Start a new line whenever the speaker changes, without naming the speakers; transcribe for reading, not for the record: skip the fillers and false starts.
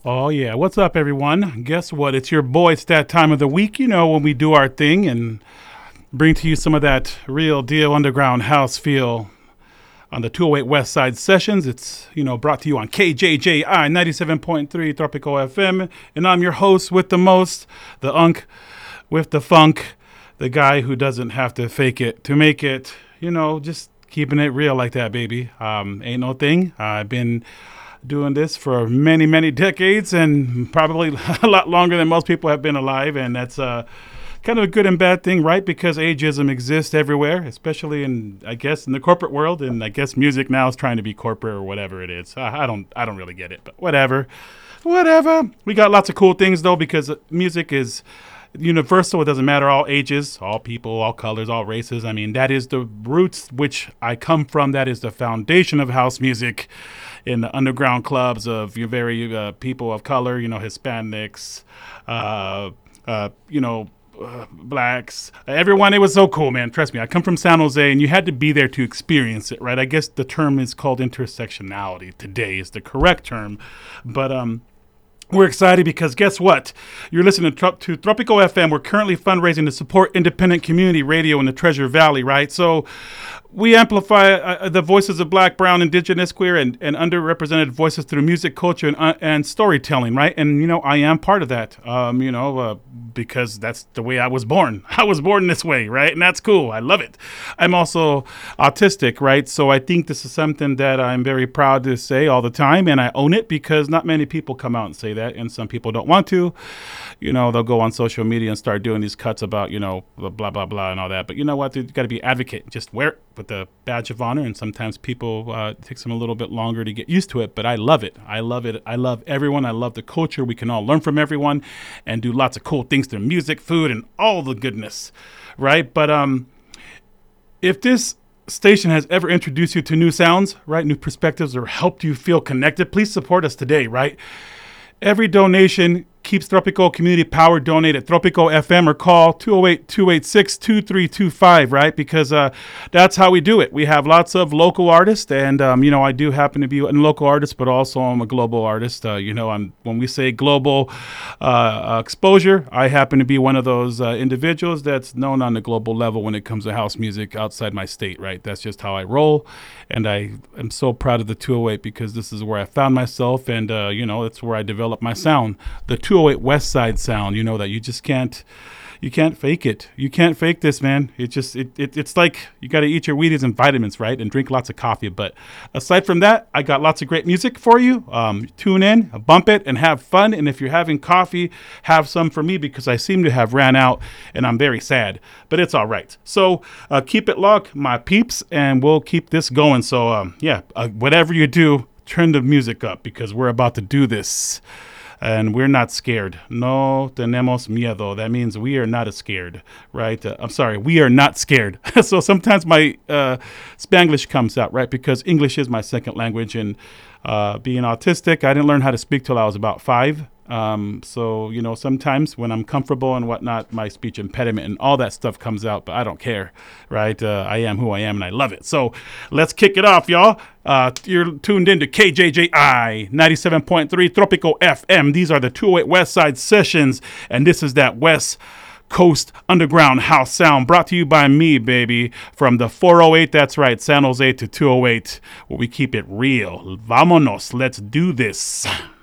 Oh, yeah. What's up, everyone? Guess what? It's your boy. It's that time of the week, when we do our thing and bring to you some of that real deal underground house feel on the 208 West Side Sessions. It's, brought to you on KJJI 97.3 Tropical FM. And I'm your host with the most, the unk with the funk, the guy who doesn't have to fake it to make it, just keeping it real like that, baby. Ain't no thing. I've been doing this for many, many decades and probably a lot longer than most people have been alive. And that's kind of a good and bad thing, right? Because ageism exists everywhere, especially in the corporate world. And I guess music now is trying to be corporate or whatever it is. I don't really get it, but whatever. We got lots of cool things though, because music is universal. It doesn't matter all ages, all people, all colors, all races. I mean, that is the roots which I come from. That is the foundation of house music in the underground clubs of your very people of color, Hispanics, blacks, everyone. It was so cool, man. Trust me. I come from San Jose, and you had to be there to experience it, right? I guess the term is called intersectionality today is the correct term. But we're excited because guess what? You're listening to Tropical FM. We're currently fundraising to support independent community radio in the Treasure Valley, right? So we amplify the voices of Black, Brown, Indigenous, queer, and underrepresented voices through music, culture, and storytelling, right? And, I am part of that, because that's the way I was born. I was born this way, right? And that's cool. I love it. I'm also autistic, right? So I think this is something that I'm very proud to say all the time, and I own it because not many people come out and say that, and some people don't want to. They'll go on social media and start doing these cuts about, blah, blah, blah, and all that. But you know what? You've got to be advocate. Just wear it with the badge of honor, and sometimes people it takes them a little bit longer to get used to it, but I love it. I love it. I love everyone. I love the culture. We can all learn from everyone and do lots of cool things through music, food, and all the goodness, right? But if this station has ever introduced you to new sounds, right, new perspectives, or helped you feel connected, please support us today, right? Every donation keeps Tropical Community Power. Donate at Tropical FM or call 208-286-2325, right? Because that's how we do it. We have lots of local artists, and, I do happen to be a local artist, but also I'm a global artist. When we say global exposure, I happen to be one of those individuals that's known on the global level when it comes to house music outside my state, right? That's just how I roll, and I am so proud of the 208 because this is where I found myself, and, it's where I developed my sound. The 208 West Side sound, that you just can't fake it. You can't fake this, man. It's like you got to eat your Wheaties and vitamins, right? And drink lots of coffee. But aside from that, I got lots of great music for you. Tune in, bump it, and have fun. And if you're having coffee, have some for me because I seem to have ran out and I'm very sad, but it's all right. So keep it locked, my peeps, and we'll keep this going. So whatever you do, turn the music up because we're about to do this. And we're not scared. No tenemos miedo. That means we are not scared, right? We are not scared. So sometimes my Spanglish comes out, right? Because English is my second language. And being autistic, I didn't learn how to speak till I was about 5. Sometimes when I'm comfortable and whatnot, my speech impediment and all that stuff comes out, but I don't care, right? I am who I am and I love it. So let's kick it off, y'all. You're tuned in to KJJI 97.3 Tropical FM. These are the 208 West Side Sessions, and this is that West Coast Underground House sound brought to you by me, baby, from the 408, that's right, San Jose to 208, where we keep it real. Vámonos, let's do this.